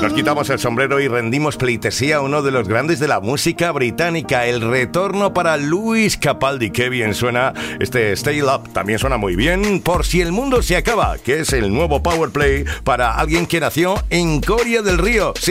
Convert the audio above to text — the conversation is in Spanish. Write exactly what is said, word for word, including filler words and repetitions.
Nos quitamos el sombrero y rendimos pleitesía a uno de los grandes de la música británica, el retorno para Lewis Capaldi. Qué bien suena este Stay Up. También suena muy bien Por si el mundo se acaba, que es el nuevo Powerplay para alguien que nació en Coria del Río. Sí,